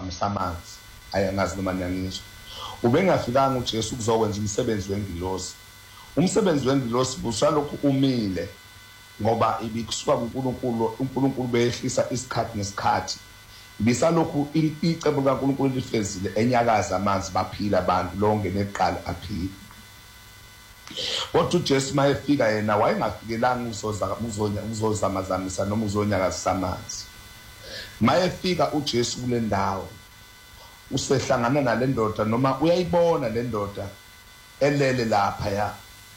samanzi ayangazi noma niyangizwa ubengafikanga uJesu ukuzokwenza umsebenzi wengilosi. Umsebenzi wengilosi busalokhu umile ngoba ibikusuka uNkulunkulu behlisa isikhathi nesikhathi bisalokhu icebo kaNkulunkulu lifezile enyakaza amanzi baphila abantu lonke neqala aphila. Kodwa uJesu mayefika yena wayengafikelanga uzozamazamisa noma uzonyakazisa amanzi. Mayefika uJesu kule ndawo usehlangana nale ndoda noma uyayibona le ndoda elele lapha ya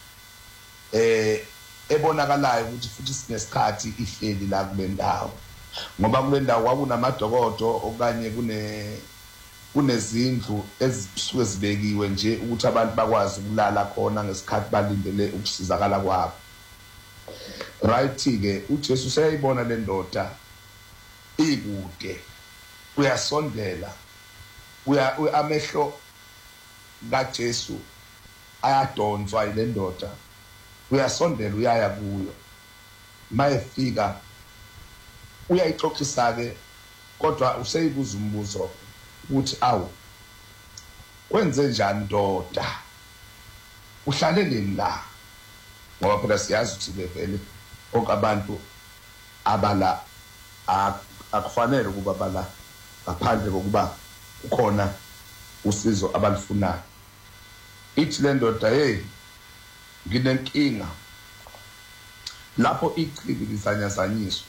ebonakalayo ukuthi futhi sinesikhathi ihleli la kule ndawo ngoba kule ndawo kwakunamadokodo okanye kunezindlu ezisuke zibekiwe nje ukuthi abantu bakwazi ukulala khona ngesikhathi balindele ukusizakala kwabo. Right ke uJesu useyayibona le ndoda ikude uyasondela amehlo kaJesu ayadonswa ile ndoda uyasondela uyaya kuyo mayefika uyayixoxisa ke kodwa useyibuza umbuzo ukuthi awu kwenze njani ndoda uhlale nini la ngoba phela siyazi ukuthi bevele onke abantu abala akufanele ukuba bala ngaphandle kokuba ukhona usizo abalifunayo. Ithi le ndoda hey nginenkinga lapho ichibi lisanyazanyiswa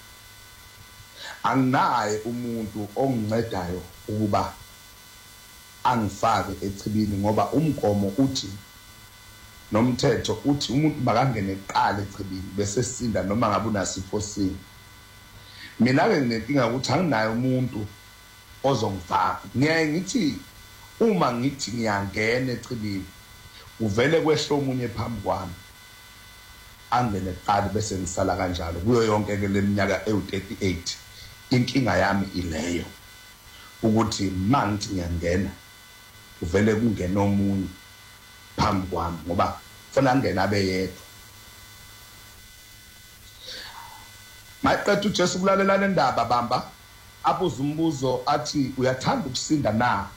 anginaye umuntu ongincedayo ukuba angifake echibini ngoba umgomo uthi nomthetho uthi umuntu makangene eqala echibini bese sinda noma ngabe unasifo sini. Mina ke nginenkinga ukuthi anginaye umuntu ozongifaka. Ngeke ngithi uma ngithi ngiyangena echibini uvele kwehlo umunye phambi kwami angene eqala bese ngisala kanjalo kuyo yonke ke leminyaka ewu38. Inkinga yami ileyo ukuthi mangithi ngiyangena uvele kungena omunye phambi kwami ngoba funa ngena abe yedwa. Maqedwe uJesu kulalela le ndaba bamba abuza umbuzo athi uyathanda ukusinda na?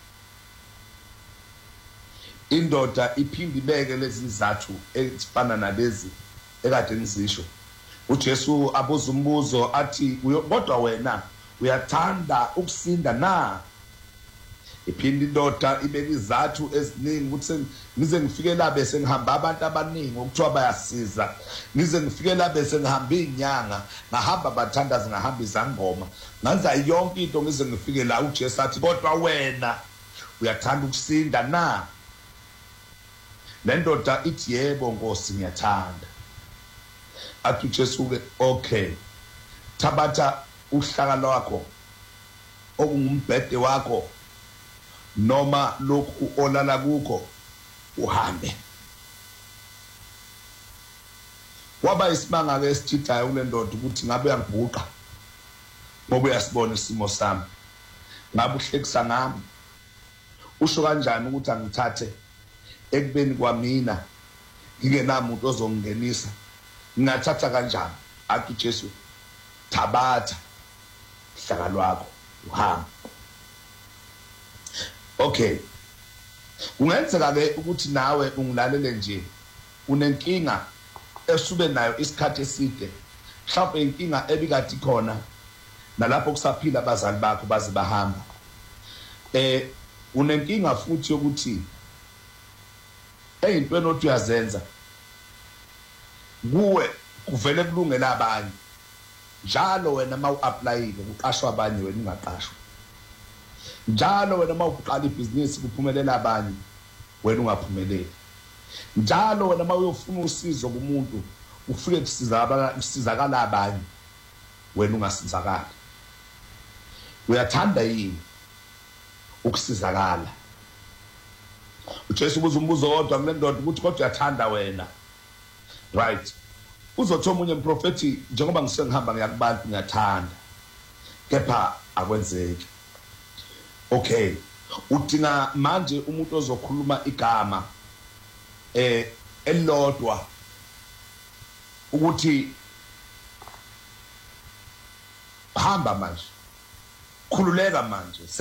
Indoda iphinde ibeke lezi izathu ezifana nalezi ekade ngizisho. uJesu abuza umbuzo athi kodwa wena uyathanda ukusinda na? Iphinde indoda ibeka izathu eziningi ukuthi ngize ngifike la bese ngihamba abantu abaningi okuthiwa bayasiza, ngize ngifike la bese ngihamba inyanga, ngahamba abathandazi, ngahamba izangoma, ngenza yonke into ngize ngifike la. uJesu athi kodwa wena uyathanda ukusinda na? Le ndoda ithi yebo Nkosi ngiyathanda. Athi uJesu ke okay, thabatha uhlaka lwakho okungumbhede wakho noma lokhu olala kukho uhambe. Waba isimanga ke esithithayo kule ndoda ukuthi ngabe uyangibhuqa ngoba uyasibona isimo sami, ngabe uhlekisa ngami, usho kanjani ukuthi angithathe ekubeni kwamina ngingenamuntu ozongingenisa, ngingathatha kanjani? Athi uJesu thabatha uhlaka lwakho uhambe. Okay, ungenzeka ke ukuthi nawe ungilalele nje unenkinga esube nayo isikhathi eside, mhlawumbe inkinga ebikade khona nalapho kusaphila abazali bakho baze bahamba. Unenkinga futhi ukuthi eyintweni othi uyazenza kuwe kuvele kulungela abanye, njalo wena mawu-applyile kuqashwa abanye wena ungaqashwa, njalo wena mawuqala ibhizinisi kuphumelela abanye wena ungaphumeleli, njalo wena mawuyofuna usizo kumuntu ufike kusizakala abanye wena ungasizakala. Uyathanda yini ukusizakala? uJesu ubuza umbuzo wodwa kule ndoda ukuthi kodwa uyathanda wena, right? Uzothi omunye umprofethi njengoba ngisengihamba ngiyakubantu ngiyathanda, kepha akwenzeki. Okay, udinga manje umuntu ozokhuluma igama elilodwa ukuthi hamba manje, khululeka manje.